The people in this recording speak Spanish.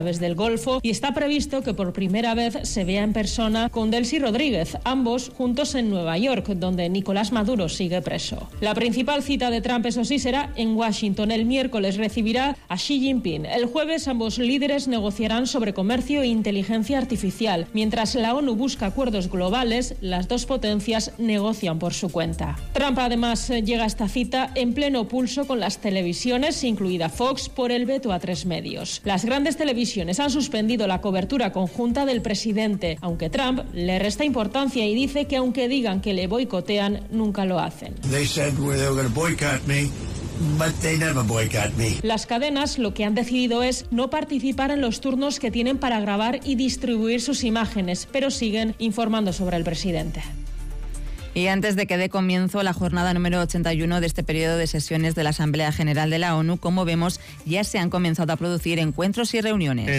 del Golfo y está previsto que por primera vez se vea en persona con Delcy Rodríguez, ambos juntos en Nueva York, donde Nicolás Maduro sigue preso. La principal cita de Trump, eso sí, será en Washington. El miércoles recibirá a Xi Jinping. El jueves ambos líderes negociarán sobre comercio e inteligencia artificial. Mientras la ONU busca acuerdos globales, las dos potencias negocian por su cuenta. Trump además llega a esta cita en pleno pulso con las televisiones, incluida Fox, por el veto a 3 medios. Las grandes televisiones han suspendido la cobertura conjunta del presidente, aunque Trump le resta importancia y dice que aunque digan que le boicotean, nunca lo hacen. Las cadenas lo que han decidido es no participar en los turnos que tienen para grabar y distribuir sus imágenes, pero siguen informando sobre el presidente. Y antes de que dé comienzo la jornada número 81 de este periodo de sesiones de la Asamblea General de la ONU, como vemos, ya se han comenzado a producir encuentros y reuniones.